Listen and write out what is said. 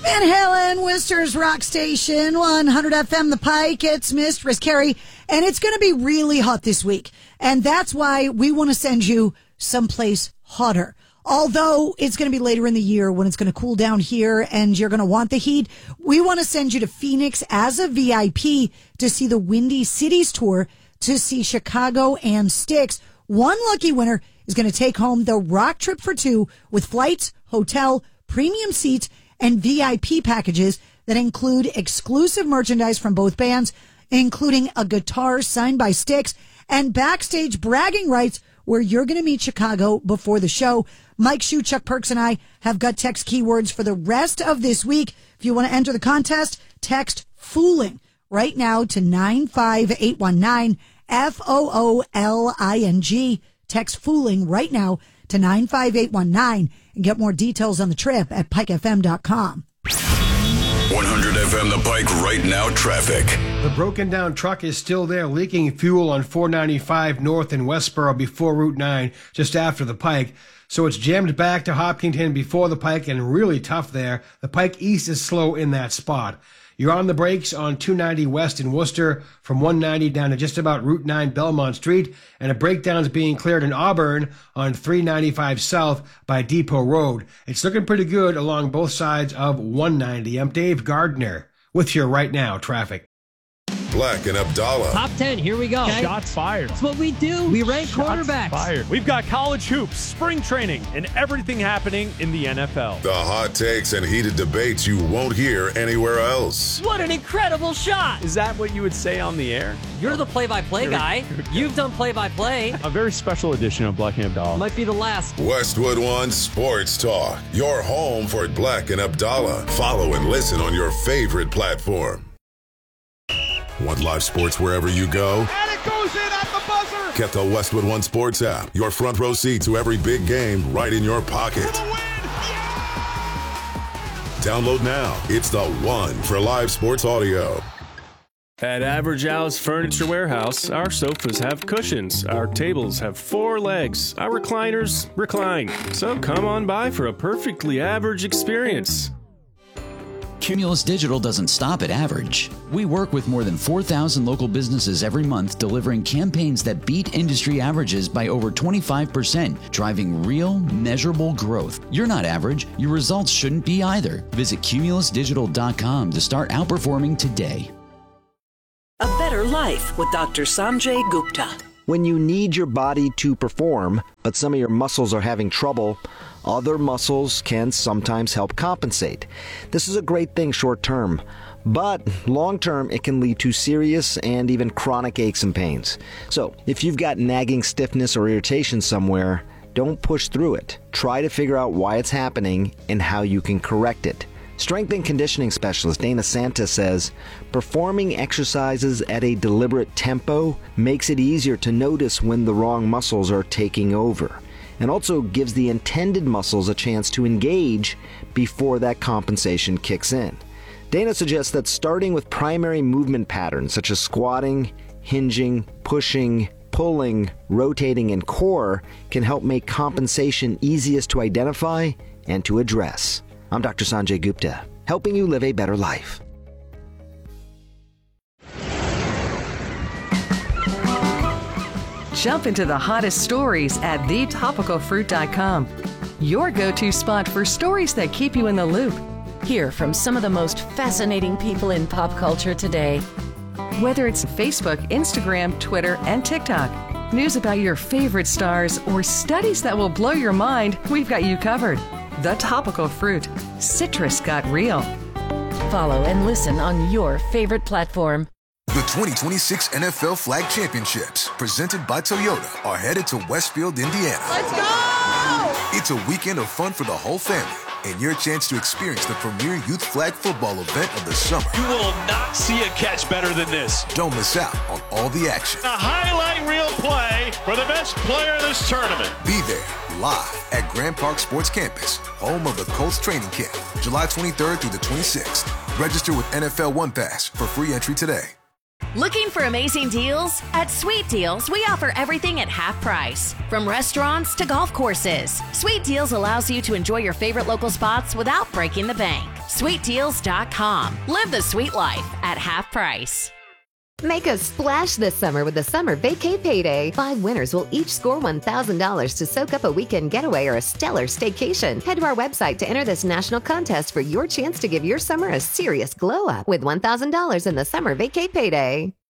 Van Halen, Worcester's Rock Station, 100 FM The Pike. It's Mistress Carrie, and it's going to be really hot this week. And that's why we want to send you someplace hotter. Although it's going to be later in the year when it's going to cool down here and you're going to want the heat, we want to send you to Phoenix as a VIP to see the Windy Cities Tour, to see Chicago and Styx. One lucky winner is going to take home the rock trip for two with flights, hotel, premium seats, and VIP packages that include exclusive merchandise from both bands, including a guitar signed by Styx and backstage bragging rights where you're going to meet Chicago before the show. Mike Shue, Chuck Perks, and I have gut text keywords for the rest of this week. If you want to enter the contest, text FOOLING right now to 95819, FOOLING. Text FOOLING right now to 95819 and get more details on the trip at pikefm.com. 100 FM The Pike right now traffic. The broken down truck is still there, leaking fuel on 495 north in Westboro before Route 9, just after the Pike. So it's jammed back to Hopkinton before the Pike and really tough there. The Pike East is slow in that spot. You're on the brakes on 290 west in Worcester from 190 down to just about Route 9 Belmont Street, and a breakdown is being cleared in Auburn on 395 south by Depot Road. It's looking pretty good along both sides of 190. I'm Dave Gardner with your right now traffic. Black and Abdallah. Top 10, here we go. Okay. Shots fired. That's what we do. We rank quarterbacks. Fired. We've got college hoops, spring training, and everything happening in the NFL. The hot takes and heated debates you won't hear anywhere else. What an incredible shot. Is that what you would say on the air? You're the play-by-play guy. You've done play-by-play. A very special edition of Black and Abdallah. Might be the last. Westwood One Sports Talk. Your home for Black and Abdallah. Follow and listen on your favorite platform. Want live sports wherever you go? And it goes in at the buzzer! Get the Westwood One Sports app. Your front row seat to every big game right in your pocket. For the win! Yeah! Download now. It's the one for live sports audio. At Average Al's Furniture Warehouse, our sofas have cushions, our tables have 4 legs, our recliners recline. So come on by for a perfectly average experience. Cumulus Digital doesn't stop at average. We work with more than 4,000 local businesses every month, delivering campaigns that beat industry averages by over 25%, driving real, measurable growth. You're not average. Your results shouldn't be either. Visit cumulusdigital.com to start outperforming today. A better life with Dr. Sanjay Gupta. When you need your body to perform, but some of your muscles are having trouble, other muscles can sometimes help compensate. This is a great thing short term, but long term it can lead to serious and even chronic aches and pains. So if you've got nagging stiffness or irritation somewhere, don't push through it. Try to figure out why it's happening and how you can correct it. Strength and conditioning specialist Dana Santa says, performing exercises at a deliberate tempo makes it easier to notice when the wrong muscles are taking over, and also gives the intended muscles a chance to engage before that compensation kicks in. Dana suggests that starting with primary movement patterns such as squatting, hinging, pushing, pulling, rotating, and core can help make compensation easiest to identify and to address. I'm Dr. Sanjay Gupta, helping you live a better life. Jump into the hottest stories at thetopicalfruit.com. Your go-to spot for stories that keep you in the loop. Hear from some of the most fascinating people in pop culture today. Whether it's Facebook, Instagram, Twitter, and TikTok, news about your favorite stars, or studies that will blow your mind, we've got you covered. The Topical Fruit. Citrus got real. Follow and listen on your favorite platform. The 2026 NFL Flag Championships, presented by Toyota, are headed to Westfield, Indiana. Let's go! It's a weekend of fun for the whole family, and your chance to experience the premier youth flag football event of the summer. You will not see a catch better than this. Don't miss out on all the action. A highlight reel play for the best player of this tournament. Be there live at Grand Park Sports Campus, home of the Colts training camp, July 23rd through the 26th. Register with NFL One Pass for free entry today. Looking for amazing deals? At Sweet Deals, we offer everything at half price. From restaurants to golf courses, Sweet Deals allows you to enjoy your favorite local spots without breaking the bank. SweetDeals.com. Live the sweet life at half price. Make a splash this summer with the Summer Vacay Payday. 5 winners will each score $1,000 to soak up a weekend getaway or a stellar staycation. Head to our website to enter this national contest for your chance to give your summer a serious glow up with $1,000 in the Summer Vacay Payday.